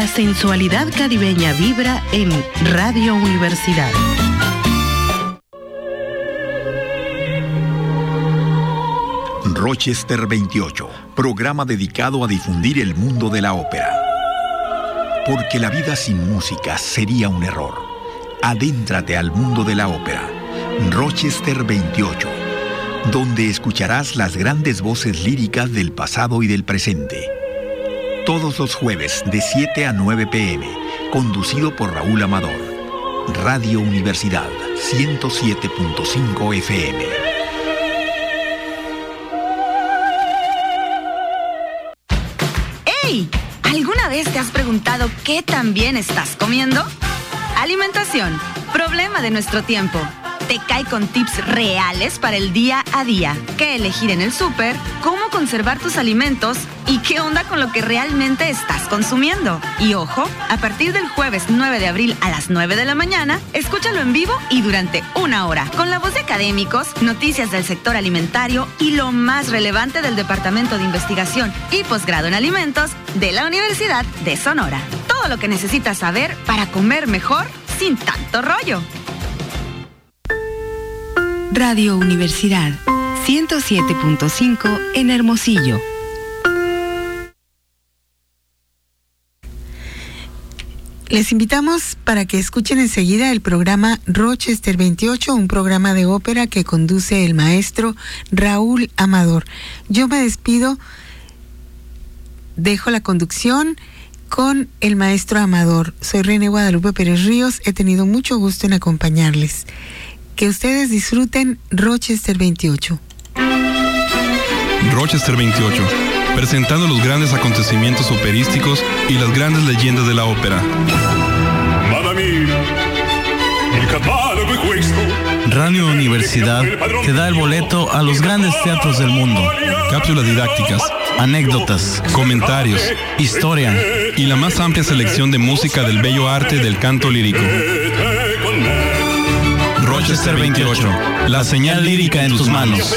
La sensualidad caribeña vibra en Radio Universidad. Rochester 28, programa dedicado a difundir el mundo de la ópera. Porque la vida sin música sería un error. Adéntrate al mundo de la ópera. Rochester 28, donde escucharás las grandes voces líricas del pasado y del presente. Todos los jueves de 7 a 9 p.m., conducido por Raúl Amador. Radio Universidad 107.5 FM. ¡Hey! ¿Alguna vez te has preguntado qué tan bien estás comiendo? Alimentación, problema de nuestro tiempo. Te cae con tips reales para el día a día. ¿Qué elegir en el súper? ¿Cómo conservar tus alimentos? ¿Y qué onda con lo que realmente estás consumiendo? Y ojo, a partir del jueves 9 de abril a las 9 de la mañana, escúchalo en vivo y durante 1 hora, con la voz de académicos, noticias del sector alimentario y lo más relevante del Departamento de Investigación y Posgrado en Alimentos de la Universidad de Sonora. Todo lo que necesitas saber para comer mejor sin tanto rollo. Radio Universidad 107.5 en Hermosillo. Les invitamos para que escuchen enseguida el programa Rochester 28, un programa de ópera que conduce el maestro Raúl Amador. Yo me despido, dejo la conducción con el maestro Amador. Soy René Guadalupe Pérez Ríos, he tenido mucho gusto en acompañarles. Que ustedes disfruten Rochester 28. Rochester 28, presentando los grandes acontecimientos operísticos y las grandes leyendas de la ópera. Radio Universidad te da el boleto a los grandes teatros del mundo. Cápsulas didácticas, anécdotas, comentarios, historia y la más amplia selección de música del bello arte del canto lírico. Rochester 28, la señal lírica en tus manos.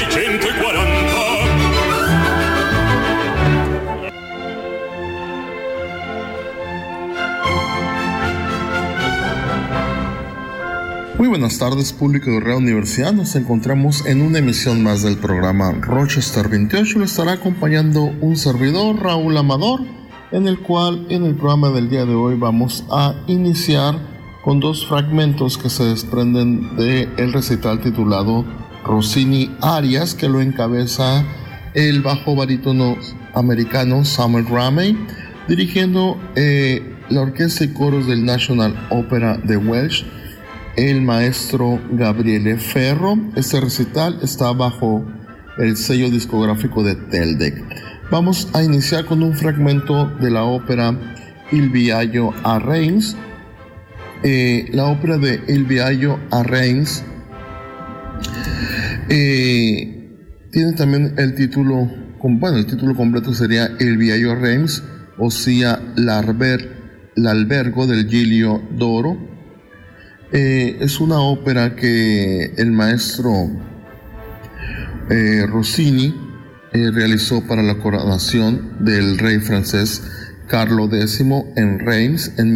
Muy buenas tardes, público de Radio Universidad. Nos encontramos en una emisión más del programa Rochester 28. Le estará acompañando un servidor, Raúl Amador, en el cual en el programa del día de hoy vamos a iniciar con 2 fragmentos que se desprenden del recital titulado Rossini Arias, que lo encabeza el bajo barítono americano Samuel Ramey, dirigiendo la orquesta y coros del National Opera de Welsh, el maestro Gabriele Ferro. Este recital está bajo el sello discográfico de Teldec. Vamos a iniciar con un fragmento de la ópera Il viaggio a Reims. La ópera de Il viaggio a Reims tiene también el título completo sería Il viaggio a Reims, o sea, l'albergo del Giglio d'Oro. Es una ópera que el maestro Rossini realizó para la coronación del rey francés Carlo X en Reims en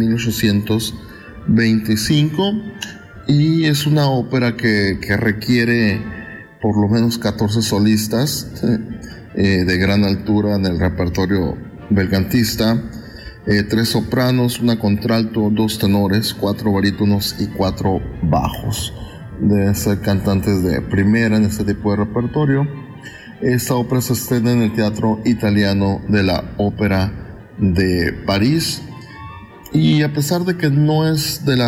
1825, y es una ópera que requiere por lo menos 14 solistas de gran altura en el repertorio belcantista, 3 sopranos, una contralto, 2 tenores, 4 barítonos y 4 bajos. Deben ser cantantes de primera en este tipo de repertorio. Esta ópera se estrena en el Teatro Italiano de la Ópera de París, y a pesar de que no es de la